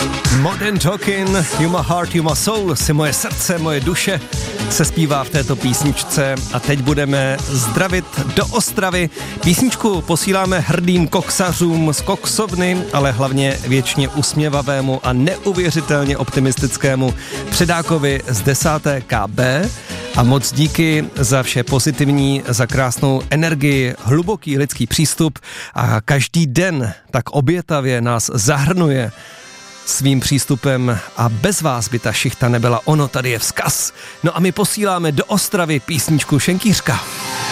Modern Talking, You My Heart, You My Soul, si moje srdce, moje duše, se zpívá v této písničce a teď budeme zdravit do Ostravy. Písničku posíláme hrdým koksařům z koksovny, ale hlavně věčně usměvavému a neuvěřitelně optimistickému předákovi z 10. KB. A moc díky za vše pozitivní, za krásnou energii, hluboký lidský přístup a každý den tak obětavě nás zahrnuje svým přístupem a bez vás by ta šichta nebyla. Ono, tady je vzkaz. No a my posíláme do Ostravy písničku Šenkýřka.